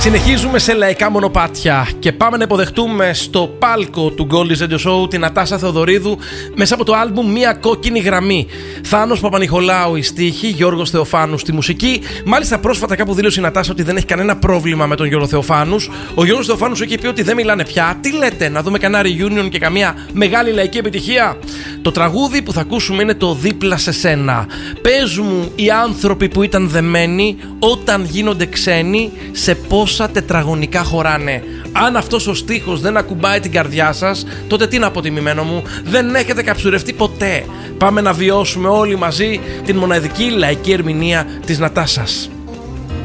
Συνεχίζουμε σε λαϊκά μονοπάτια και πάμε να υποδεχτούμε στο πάλκο του Goldies Radio Show την Νατάσα Θεοδωρίδου μέσα από το άλμπουμ Μια Κόκκινη Γραμμή. Θάνος Παπανιχολάου η στίχη, Γιώργος Θεοφάνου στη μουσική. Μάλιστα πρόσφατα κάπου δήλωσε η Νατάσα ότι δεν έχει κανένα πρόβλημα με τον Γιώργο Θεοφάνους. Ο Γιώργος Θεοφάνους έχει πει ότι δεν μιλάνε πια. Τι λέτε, να δούμε κανένα reunion και καμία μεγάλη λαϊκή επιτυχία? Το τραγούδι που θα ακούσουμε είναι το Δίπλα σε σένα. Πες μου οι άνθρωποι που ήταν δεμένοι όταν γίνονται ξένοι σε πόσα τετραγωνικά χωράνε. Αν αυτός ο στίχος δεν ακουμπάει την καρδιά σας, τότε τι να πω, τιμημένο μου, δεν έχετε καψουρευτεί ποτέ. Πάμε να βιώσουμε όλοι μαζί την μοναδική λαϊκή ερμηνεία της Νατάσας.